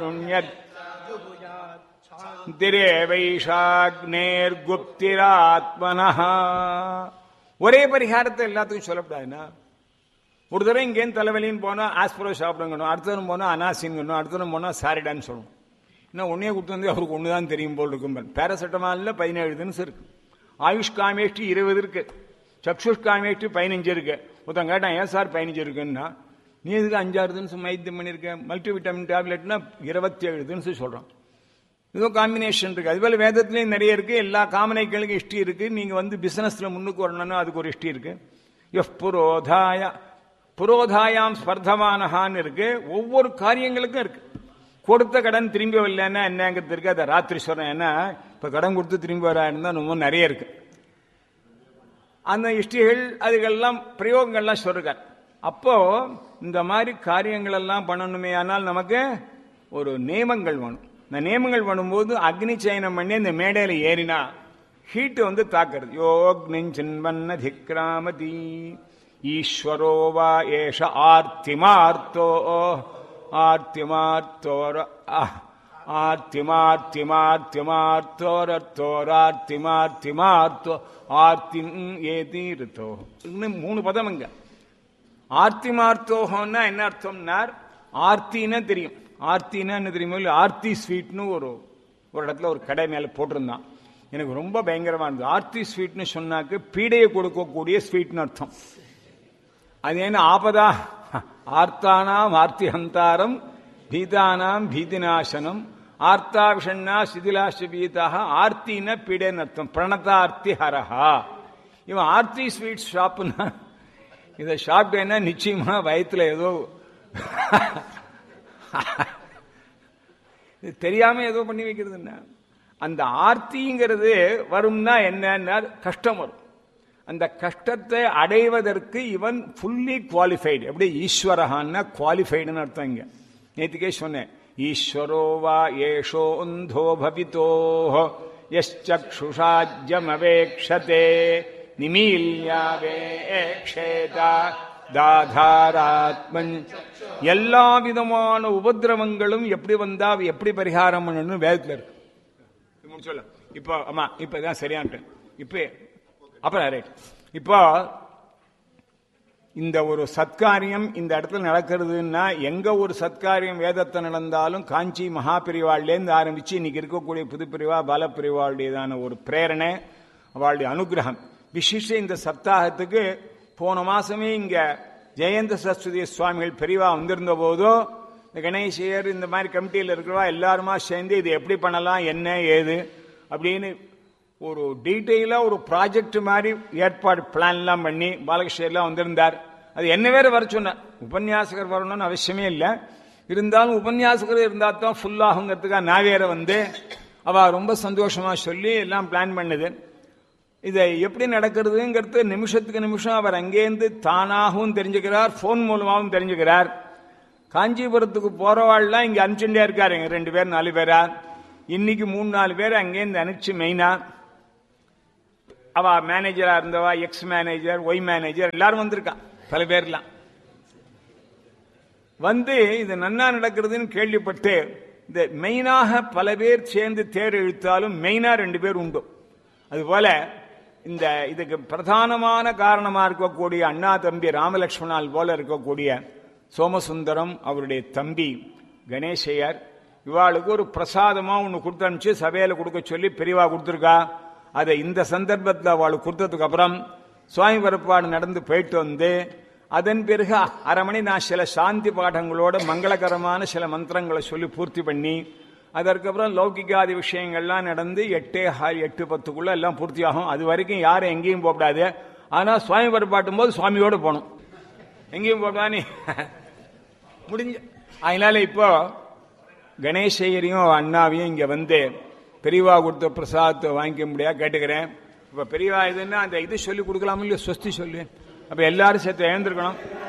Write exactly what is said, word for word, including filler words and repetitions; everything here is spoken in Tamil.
ஒரே பரிகாரத்தை எல்லாத்துக்கும் சொல்லப்படாதுன்னா, ஒரு தடவை இங்கேருந்து தலைவலின்னு போனா ஆஸ்பிரோ சாப்பிடுங்கணும், அடுத்தவரும் போனா அனாசின்கணும், அடுத்தவரும் போனா சாரிடான்னு சொல்லணும். இன்னும் ஒன்னே கொடுத்து வந்து அவருக்கு ஒண்ணுதான் தெரியும் போல் இருக்கும். பேராசிட்டமால்ல பதினேழு தினசு இருக்கு, ஆயுஷ் காமேஷ்டி இருபது இருக்கு, சக்ஷுஷ் காமேஷ்டி பதினஞ்சு இருக்கு. ஒருத்தன் கேட்டான் ஏன் சார் பதினஞ்சு இருக்குன்னா, நீ எதுக்கு அஞ்சாறு தினசு மைத்தியம் பண்ணிருக்க, மல்டி விட்டமின் டேப்லெட்னா இருபத்தி ஏழு தினசு சொல்றான். ஏதோ காம்பினேஷன் இருக்கு. அதுபோல வேதத்திலேயும் நிறைய இருக்கு. எல்லா காமனைகளுக்கும் இஷ்டி இருக்கு. நீங்க வந்து பிசினஸ்ல முன்னுக்கு வரணும்னா அதுக்கு ஒரு இஷ்டி இருக்கு. எஃப் புரோதாய புரோதாயாம் ஸ்பர்தமானஹான்னு இருக்கு. ஒவ்வொரு காரியங்களுக்கும் இருக்கு. கொடுத்த கடன் திரும்பி வரலன்னா என்னங்கிறது இருக்கு. அதை ராத்திரி சொல்றேன். ஏன்னா இப்ப கடன் கொடுத்து திரும்பி வரா இருந்தா ரொம்ப நிறைய இருக்கு. அந்த இஷ்டிகள் அதுக்கெல்லாம் பிரயோகங்கள்லாம் சொல்றார். அப்போ இந்த மாதிரி காரியங்கள் எல்லாம் பண்ணணுமே, ஆனால் நமக்கு ஒரு நியமங்கள் வேணும். இந்த நியமங்கள் பண்ணும்போது அக்னி சயனம் பண்ணி இந்த மேடையில ஏறினா ஹீட் வந்து தாக்குறது. யோக்னின்வன்ன திக்ராமதி ஈஸ்வரோவா ஏஷ ஆர்த்திமார்த்தோ ஆர்த்திமார்த்தோர ஆர்த்திமார்த்திமார்த்திமார்த்தோரத்தோரார்த்திமார்த்திமார்த்தோ ஆர்த்திம் ஏதி ரித்தோ. மூணு பதம் இங்க. ஆர்த்திமார்த்தோகம்னா என்ன அர்த்தம்னார், ஆர்த்தின்னா தெரியும். ஆர்த்தினா என்ன தெரியுமோ இல்லை, ஆர்த்தி ஸ்வீட்னு ஒரு ஒரு இடத்துல ஒரு கடை மேல போட்டிருந்தான். எனக்கு ரொம்ப பயங்கரமா இருந்தது. ஆர்த்தி ஸ்வீட்னு சொன்னாக்கு பீடையை கொடுக்கக்கூடிய ஸ்வீட்னு அர்த்தம். அது என்ன ஆபதா, ஆர்த்தானாம் ஆர்த்தி ஹந்தாரம் பீதானாம் பீதிநாசனம் ஆர்த்தா விஷண்ணா சிதிலாஷ பீதாக. ஆர்த்தின பீடைன்னு அர்த்தம். பிரணதார்த்தி ஹரஹா. இவன் ஆர்த்தி ஸ்வீட் ஷாப்புன்னா இதை சாப்பிட்டேன்னா நிச்சயமா வயிற்றுல ஏதோ தெரியாம ஏதோ பண்ணி வைக்கிறதுன்னா, அந்த ஆர்த்திங்கிறது வரும்னா என்ன கஷ்டம் வரும். அந்த கஷ்டத்தை அடைவதற்கு இவன் ஃபுல்லி குவாலிஃபைடு. எப்படி ஈஸ்வரஹான்னா குவாலிஃபைடுன்னு அர்த்தம். இங்க நேற்றுக்கே சொன்னேன். ஈஸ்வரோ வா ஏஷோந்தோ பவிதோ யச்சக்ஷுஷாஜ்யமவேக்ஷதே நிமீல்யாவேக்ஷேதா தாதாராத்மன். எல்லா விதமான உபதிரவங்களும் எப்படி வந்தா எப்படி பரிகாரம் பண்ணணும் வேதத்துல இருக்கு. சொல்ல இப்போ ஆமா இப்பதான் சரியான்ட்டு இப்ப அப்புறம் ரைட். இப்போ இந்த ஒரு சத்காரியம் இந்த இடத்துல நடக்கிறதுன்னா, எங்க ஒரு சத்காரியம் வேதத்தை நடந்தாலும் காஞ்சி மகாபிரிவாள்லேருந்து ஆரம்பிச்சு இன்னைக்கு இருக்கக்கூடிய புதுப்பிரிவா பாலப்பிரிவாளுடையதான ஒரு பிரேரணை, அவளுடைய அனுகிரகம் விசிஷ. இந்த சப்தாகத்துக்கு போன மாசமே இங்க ஜெயந்த சரஸ்வதி சுவாமிகள் பெரியவா வந்திருந்த போதோ இந்த கணேசியர் இந்த மாதிரி கமிட்டியில் இருக்கிறவா எல்லாருமா சேர்ந்து இது எப்படி பண்ணலாம் என்ன ஏது அப்படின்னு ஒரு டீட்டெயிலா ஒரு ப்ராஜெக்ட் மாதிரி ஏற்பாடு பிளான் எல்லாம் பண்ணி பாலகிருஷ்ணர்லாம் வந்திருந்தார். அது என்ன வேற வர சொன்னார். உபன்யாசகர் வரணும்னு அவசியமே இல்லை, இருந்தாலும் உபன்யாசகர் இருந்தா தான் ஃபுல் ஆகுங்கிறதுக்காக நான் வேற வந்து அவ ரொம்ப சந்தோஷமா சொல்லி எல்லாம் பிளான் பண்ணுது. இதை எப்படி நடக்கிறதுங்கிறது நிமிஷத்துக்கு நிமிஷம் அவர் அங்கேருந்து தானாகவும் தெரிஞ்சுக்கிறார், போன் மூலமாகவும் தெரிஞ்சுக்கிறார். காஞ்சிபுரத்துக்கு போறவாள்லாம் இங்க அனுப்பிச்சுட்டே இருக்காரு. ரெண்டு பேர் நாலு பேரா இன்னைக்கு மூணு நாலு பேர் அங்கேருந்து அனுப்பிச்சு. மெயினா அவ மேனேஜரா இருந்தவா, எக்ஸ் மேனேஜர், ஒய் மேனேஜர் எல்லாரும் வந்திருக்கான். பல பேர்லாம் வந்து இது நன்னா நடக்கிறதுன்னு கேள்விப்பட்டு இந்த மெயினாக பல பேர் சேர்ந்து தேர் இழுத்தாலும் மெயினா ரெண்டு பேர் உண்டு. அதுபோல இந்த இதுக்கு பிரதானமான காரணமா இருக்கக்கூடிய அண்ணா தம்பி ராமலட்சுமணால் போல இருக்கக்கூடிய சோமசுந்தரம், அவருடைய தம்பி கணேசையர், இவாளுக்கு ஒரு பிரசாதமா ஒண்ணு கொடுத்து அனுப்பிச்சு சபையில கொடுக்க சொல்லி பெரியவா கொடுத்துருக்கா. அதை இந்த சந்தர்ப்பத்தில் அவளுக்கு கொடுத்ததுக்கு அப்புறம் சுவாமி பரப்பாடு நடந்து போயிட்டு வந்து அதன் பிறகு அரை மணி நான் சில சாந்தி பாடங்களோட மங்களகரமான சில மந்திரங்களை சொல்லி பூர்த்தி பண்ணி அதற்கப்புறம் லௌகிகாதி விஷயங்கள்லாம் நடந்து எட்டே ஹால் எட்டு பத்துக்குள்ள எல்லாம் பூர்த்தியாகும். அது வரைக்கும் யாரும் எங்கேயும் போகக்கூடாது. ஆனா சுவாமி பரப்பாட்டும் போது சுவாமியோட போகணும், எங்கேயும் போகக்கூடாது முடிஞ்ச. அதனால இப்போ கணேசையரையும் அண்ணாவையும் இங்க வந்து பெரியவா கொடுத்த பிரசாதத்தை வாங்கிக்க முடியாது கேட்டுக்கிறேன். இப்ப பெரியவா இதுன்னா அந்த இது சொல்லி கொடுக்கலாமோ இல்லையோ, ஸ்வஸ்தி சொல்லு. அப்ப எல்லாரும் சேர்த்து எழுந்திருக்கணும்.